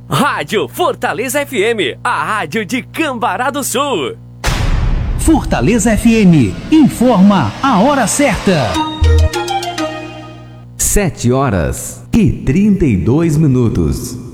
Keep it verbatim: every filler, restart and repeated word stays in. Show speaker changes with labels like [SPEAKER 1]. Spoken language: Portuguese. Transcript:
[SPEAKER 1] Rádio Fortaleza F M, a rádio de Cambará do Sul.
[SPEAKER 2] Fortaleza F M, informa a hora certa.
[SPEAKER 3] Sete horas e trinta e dois minutos.